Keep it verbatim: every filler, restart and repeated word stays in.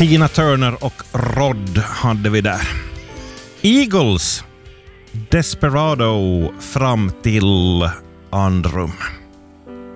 Tina Turner och Rod hade vi där. Eagles, Desperado fram till andrum.